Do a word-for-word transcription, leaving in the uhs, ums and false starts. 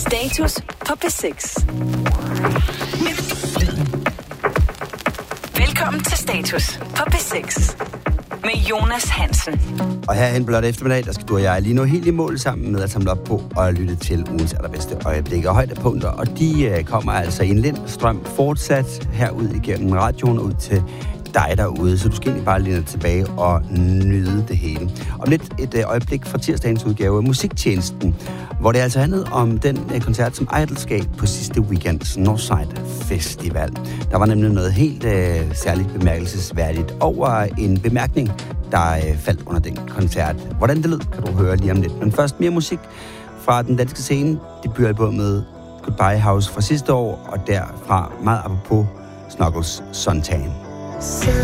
Status på P seks. Velkommen til Status på P seks med Jonas Hansen. Og herhen blot eftermiddag, der skal du og jeg lige nå helt i mål sammen med at samle op på og lytte til ugens allerbedste øjeblikke og højdepunkter. Og de øh, kommer altså i en lindstrøm fortsat herud igennem radioen ud til dig derude, så du skal egentlig bare læne tilbage og nyde det hele. Om lidt et øh, øjeblik fra tirsdagens udgave af Musiktjenesten, hvor det altså handlede om den øh, koncert, som Idol gav på sidste weekends Northside Festival. Der var nemlig noget helt øh, særligt bemærkelsesværdigt over en bemærkning, der øh, faldt under den koncert. Hvordan det lød, kan du høre lige om lidt. Men først mere musik fra den danske scene, debutalbummet Goodbye House fra sidste år, og derfra meget apropos Snuggles Suntan. So